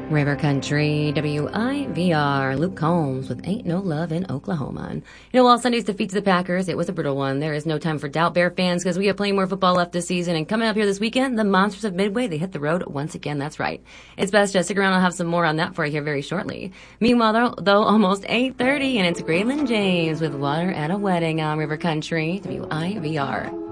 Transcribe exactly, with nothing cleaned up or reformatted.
River Country, W I V R, Luke Combs with Ain't No Love in Oklahoma. And, you know, while Sunday's defeat to the Packers, it was a brutal one. There is no time for doubt, Bear fans, because we have plenty more football left this season. And coming up here this weekend, the Monsters of Midway, they hit the road once again. That's right. It's best to stick around. I'll have some more on that for you here very shortly. Meanwhile, though, though almost eight thirty, and it's Graylin James with Water at a Wedding on River Country, W I V R.